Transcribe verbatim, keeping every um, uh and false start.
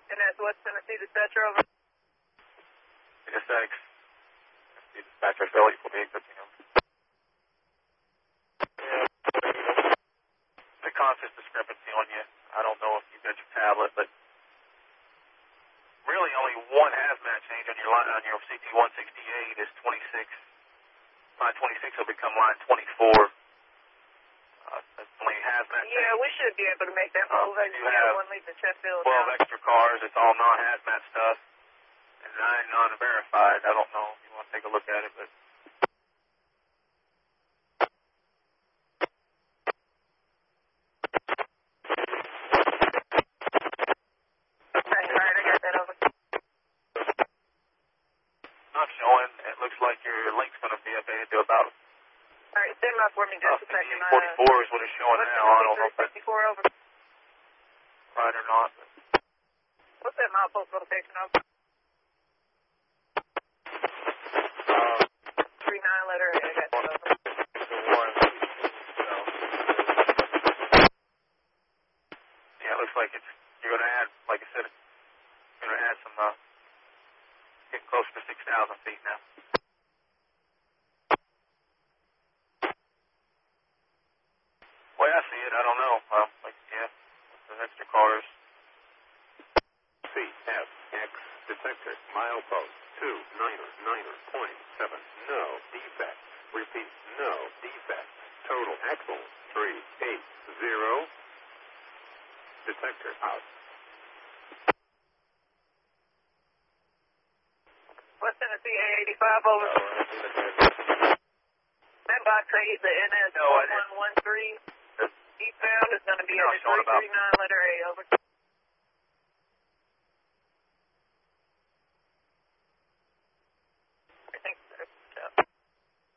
And that's West Tennessee dispatcher over. N S X. The dispatcher Philly for me, fifteen hundred. The conscious discrepancy on you. I don't know if you've got your tablet, but really only one hazmat change on your line on your C T one sixty-eight is twenty-six. Line twenty-six will become line twenty-four. Uh, that's only hazmat change. Yeah, we should be able to make that move. Uh, I just you got have one leave to Sheffield twelve now. extra cars. It's all non-hazmat stuff. And nine non-verified. I don't know if you want to take a look at it, but... Alright, I got that over. Not showing. It looks like your link's going to be updated to about... Alright, stand by for me just a second. forty-four is what it's showing now. I don't know if that's fifty-four over. right or not. But... What's that milepost location over? Uh, three nine letter A, I got that over. one, so. Yeah, it looks like it's... You're going to add, like I said, you're going to add some... Uh, getting close to six thousand feet now. Well, I see it. I don't know. Well, like, yeah, the extra cars. C F X detector milepost two niner niner point seven. No defects. Repeat, no defects. Total axle three eight zero. Detector out. West Tennessee A eighty-five over. That box eight, the N S one one one three. Eastbound is going to be No, at showing three three nine letter A over.